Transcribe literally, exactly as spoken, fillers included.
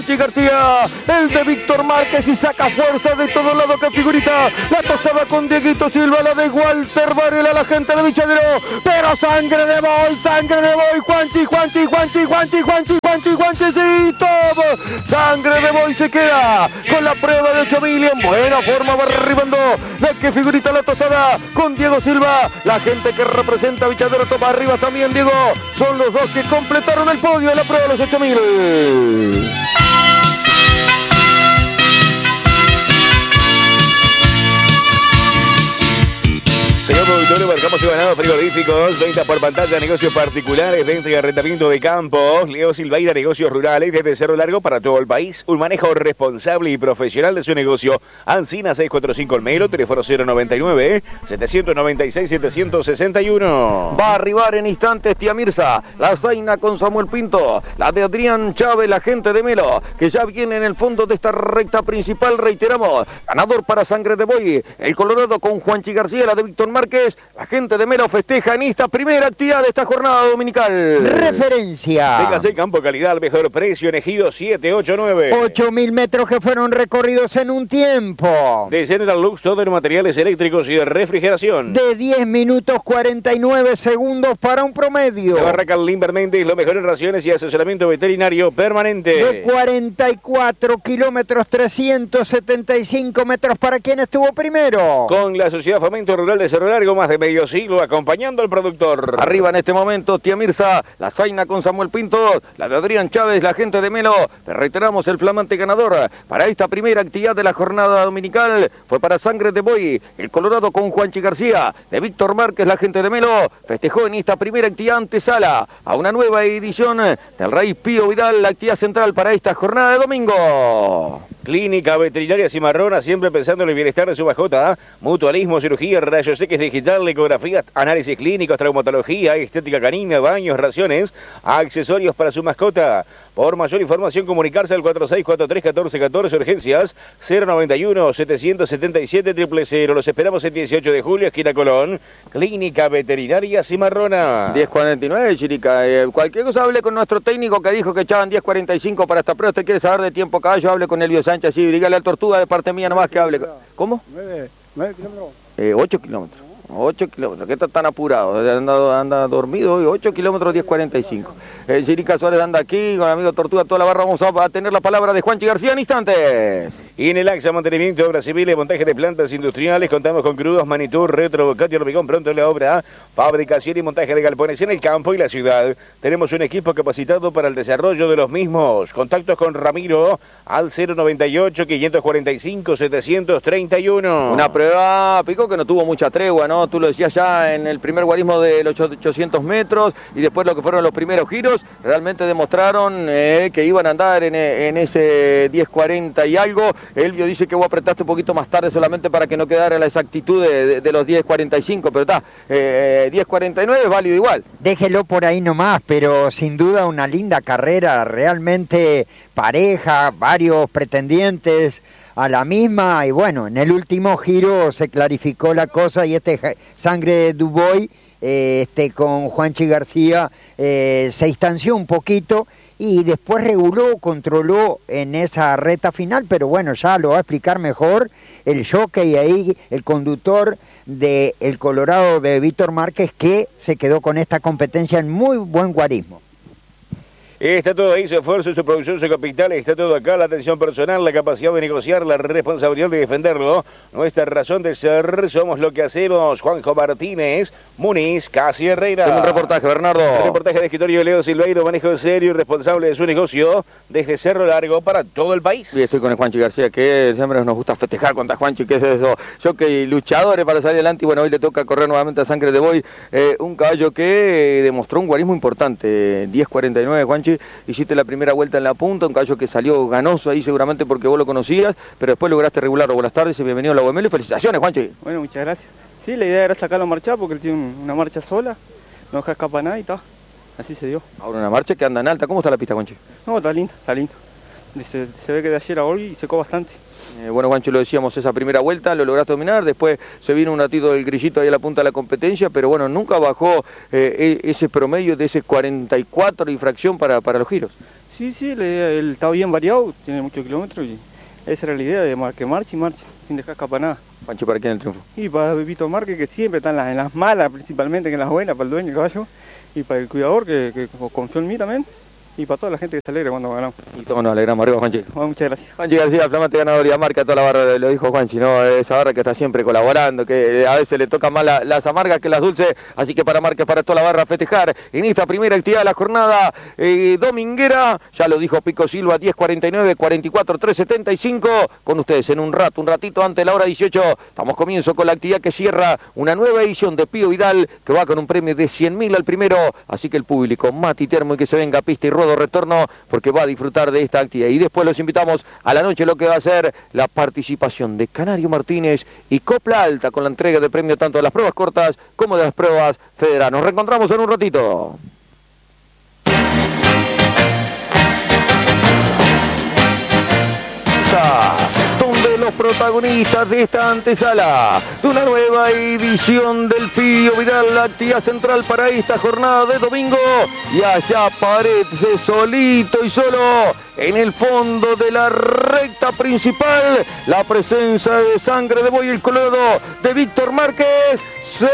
García, el de Víctor Márquez y saca fuerza de todo lado que figurita, la tosaba con Dieguito Silva, la de Walter Varela, la gente de Vichadero, pero sangre de Boy, sangre de Boy, Juanchi, Juanchi, Juanchi, Juanchi, Juanchi, Juanchi, Juanchi, sí, todo, sangre de Boy se queda con la prueba de ocho mil y en buena forma va arribando la que figurita la tosada con Diego Silva, la gente que representa a Vichadero toma arriba también Diego, son los dos que completaron el podio de la prueba de los ocho mil. Señor productor, marcamos y ganado frigoríficos, venta por pantalla, negocios particulares, venta y arrendamiento de campos, Leo Silveira, negocios rurales desde Cerro Largo para todo el país. Un manejo responsable y profesional de su negocio. Ancina seiscientos cuarenta y cinco El Melo, teléfono cero noventa y nueve, setecientos noventa y seis, setecientos sesenta y uno. Va a arribar en instantes Tía Mirza, la Zaina con Samuel Pinto, la de Adrián Chávez, la gente de Melo, que ya viene en el fondo de esta recta principal, reiteramos. Ganador para Sangre de Boy, el Colorado con Juanchi García, la de Víctor Márquez, la gente de Melo festeja en esta primera actividad de esta jornada dominical. Referencia. Téngase campo calidad, mejor precio en Ejido siete ocho nueve. ocho mil metros que fueron recorridos en un tiempo. De General Lux, todo en materiales eléctricos y de refrigeración. De diez minutos cuarenta y nueve segundos para un promedio. De Barracal Limber Méndez, lo mejor en raciones y asesoramiento veterinario permanente. De cuarenta y cuatro kilómetros trescientos setenta y cinco metros para quien estuvo primero. Con la Sociedad Fomento Rural de Cerro Largo, más de medio siglo acompañando al productor. Arriba en este momento Tía Mirza, la Zaina con Samuel Pinto, la de Adrián Chávez, la gente de Melo. Reiteramos el flamante ganador para esta primera actividad de la jornada dominical. Fue para Sangre de Boy, el Colorado con Juanchi García, de Víctor Márquez, la gente de Melo. Festejó en esta primera actividad antesala a una nueva edición del Rey Pío Vidal, la actividad central para esta jornada de domingo. Clínica Veterinaria Cimarrona, siempre pensando en el bienestar de su mascota. Mutualismo, cirugía, rayos X digital, ecografías, análisis clínicos, traumatología, estética canina, baños, raciones, accesorios para su mascota. Por mayor información, comunicarse al cuatro seis cuatro tres, uno cuatro uno cuatro, urgencias cero noventa y uno, setecientos setenta y siete, cero cero cero. Los esperamos el dieciocho de julio, esquina Colón. Clínica Veterinaria Cimarrona. diez cuarenta y nueve, Chirica. Eh, cualquier cosa, hable con nuestro técnico que dijo que echaban diez cuarenta y cinco para esta prueba. ¿Usted quiere saber de tiempo caballo? Hable con Elvio Sánchez, sí, dígale al Tortuga de parte mía nomás que hable. ¿Cómo? nueve kilómetros. Eh, ocho kilómetros. ocho kilómetros, ¿qué está tan apurado? Anda, anda dormido hoy, ocho kilómetros, diez cuarenta y cinco. El Chirica Suárez anda aquí con el amigo Tortuga, toda la barra. Vamos a tener la palabra de Juanchi García en instantes. Y en el AXA Mantenimiento, Obras Civiles, montaje de plantas industriales, contamos con crudos, Manitur, Retro, Bocati, Hormigón, pronto en la obra, fabricación y montaje de galpones en el campo y la ciudad. Tenemos un equipo capacitado para el desarrollo de los mismos. Contactos con Ramiro al cero noventa y ocho, quinientos cuarenta y cinco, setecientos treinta y uno. Una prueba, Pico, que no tuvo mucha tregua, ¿no? Tú lo decías ya en el primer guarismo de los ochocientos metros y después lo que fueron los primeros giros, realmente demostraron eh, que iban a andar en, en ese diez cuarenta y algo. Elvio dice que vos apretaste un poquito más tarde solamente para que no quedara la exactitud de, de, de los diez cuarenta y cinco, pero está, eh, diez cuarenta y nueve es válido igual. Déjelo por ahí nomás, pero sin duda una linda carrera, realmente pareja, varios pretendientes a la misma, y bueno, en el último giro se clarificó la cosa y este Sangre de Dubois, eh, este, con Juanchi García, eh, se distanció un poquito y después reguló, controló en esa reta final, pero bueno, ya lo va a explicar mejor el jockey ahí, el conductor del Colorado de Víctor Márquez, que se quedó con esta competencia en muy buen guarismo. Está todo ahí, su esfuerzo, su producción, su capital, está todo acá, la atención personal, la capacidad de negociar, la responsabilidad de defenderlo. Nuestra razón de ser, somos lo que hacemos. Juanjo Martínez, Muniz, Casi Herrera. Tengo un reportaje, Bernardo. Un reportaje de escritorio de Leo Silveira, manejo serio y responsable de su negocio desde Cerro Largo para todo el país. Y estoy con el Juanchi García, que siempre nos gusta festejar contra Juanchi, que es eso. Yo que luchadores para salir adelante, y bueno, hoy le toca correr nuevamente a Sangre de Boy, eh, un caballo que eh, demostró un guarismo importante, diez cuarenta y nueve, Juanchi. Hiciste la primera vuelta en la punta, un caballo que salió ganoso ahí seguramente porque vos lo conocías, pero después lograste regularlo. Buenas tardes y bienvenido a la U M L y felicitaciones, Juanchi. Bueno, muchas gracias. Sí, la idea era sacarlo a marchar porque él tiene una marcha sola, no deja escapar nada y está. Así se dio. Ahora una marcha que anda en alta. ¿Cómo está la pista, Juanchi? No, está linda, está linda. Se, se ve que de ayer a hoy secó bastante. Eh, bueno, Juancho, lo decíamos, esa primera vuelta lo lograste dominar, después se vino un ratito del grillito ahí a la punta de la competencia, pero bueno, nunca bajó eh, ese promedio de ese cuarenta y cuatro y fracción para, para los giros. Sí, sí, la idea, él está bien variado, tiene muchos kilómetros y esa era la idea, de mar- que marche y marche, sin dejar escapar nada. Pancho, ¿para quién el triunfo? Y para Víctor Márquez, que siempre está en las, en las malas, principalmente que en las buenas, para el dueño del caballo, y para el cuidador, que, que confió en mí también, y para toda la gente que se alegra cuando ganamos. Y todos nos alegramos arriba, Juanchi. Bueno, muchas gracias. Juanchi García, flamante ganador y amarca toda la barra, lo dijo Juanchi, ¿no? Esa barra que está siempre colaborando, que a veces le toca más la, las amargas que las dulces, así que para Márquez, para toda la barra, festejar en esta primera actividad de la jornada eh, dominguera, ya lo dijo Pico Silva, diez cuarenta y nueve, cuarenta y cuatro, tres setenta y cinco, con ustedes en un rato, un ratito antes de la hora dieciocho, estamos comienzo con la actividad que cierra una nueva edición de Pío Vidal, que va con un premio de cien mil al primero, así que el público, Mati Termo y que se venga a pista y ruedo retorno, porque va a disfrutar de esta actividad. Y después los invitamos a la noche lo que va a ser la participación de Canario Martínez y Copla Alta con la entrega de premio tanto de las pruebas cortas como de las pruebas federales. Nos reencontramos en un ratito. Donde los protagonistas de esta antesala de una nueva edición del Pío Vidal, la actividad central para esta jornada de domingo, y allá aparece solito y solo en el fondo de la recta principal la presencia de Sangre de Buey, el colorado de Víctor Márquez.